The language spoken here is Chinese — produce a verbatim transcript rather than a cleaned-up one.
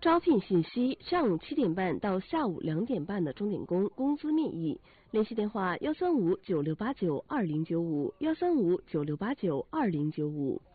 招聘信息：上午七点半到下午两点半的钟点工，工资面议。联系电话：幺三五九六八九二零九五，幺三五九六八九二零九五。